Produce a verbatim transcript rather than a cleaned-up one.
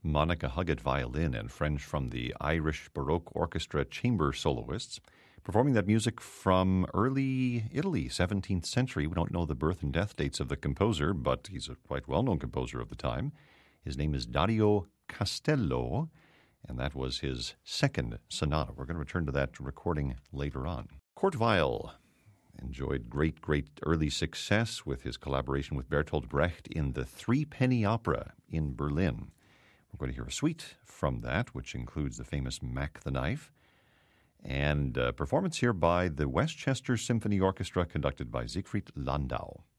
Monica Huggett violin and French from the Irish Baroque Orchestra chamber soloists, performing that music from early Italy, seventeenth century. We don't know the birth and death dates of the composer, but he's a quite well-known composer of the time. His name is Dario Castello, and that was his second sonata. We're going to return to that recording later on. Kurt Weill enjoyed great, great early success with his collaboration with Bertolt Brecht in the Three Penny Opera in Berlin. We're going to hear a suite from that, which includes the famous Mac the Knife, and a performance here by the Westchester Symphony Orchestra conducted by Siegfried Landau.